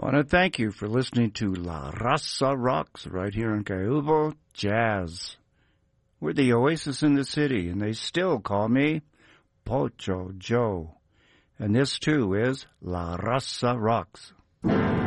I want to thank you for listening to La Raza Rocks right here on Cayubo Jazz. We're the oasis in the city, and they still call me Pocho Joe. And this, too, is La Raza Rocks.